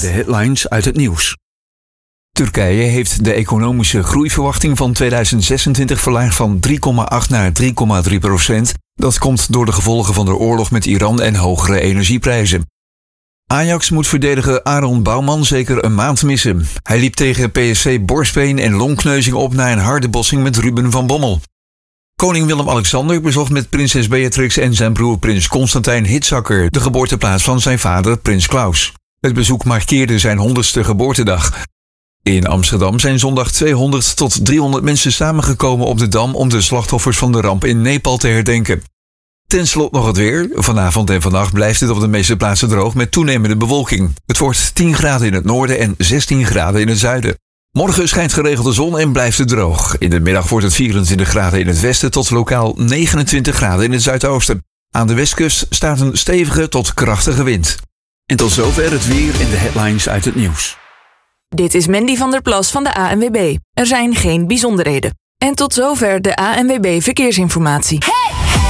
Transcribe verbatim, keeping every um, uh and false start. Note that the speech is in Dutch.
De headlines uit het nieuws. Turkije heeft de economische groeiverwachting van tweeduizend zesentwintig verlaagd van drie komma acht naar drie komma drie procent. Dat komt door de gevolgen van de oorlog met Iran en hogere energieprijzen. Ajax moet verdediger Aaron Bouwman zeker een maand missen. Hij liep tegen P S C borstbeen en longkneuzing op na een harde botsing met Ruben van Bommel. Koning Willem-Alexander bezocht met prinses Beatrix en zijn broer prins Constantijn Hitzakker, de geboorteplaats van zijn vader prins Klaus. Het bezoek markeerde zijn honderdste geboortedag. In Amsterdam zijn zondag tweehonderd tot driehonderd mensen samengekomen op de Dam om de slachtoffers van de ramp in Nepal te herdenken. Ten slotte nog het weer. Vanavond en vannacht blijft het op de meeste plaatsen droog met toenemende bewolking. Het wordt tien graden in het noorden en zestien graden in het zuiden. Morgen schijnt geregeld de zon en blijft het droog. In de middag wordt het vierentwintig graden in het westen tot lokaal negenentwintig graden in het zuidoosten. Aan de westkust staat een stevige tot krachtige wind. En tot zover het weer en de headlines uit het nieuws. Dit is Mandy van der Plas van de A N W B. Er zijn geen bijzonderheden. En tot zover de A N W B Verkeersinformatie. Hey!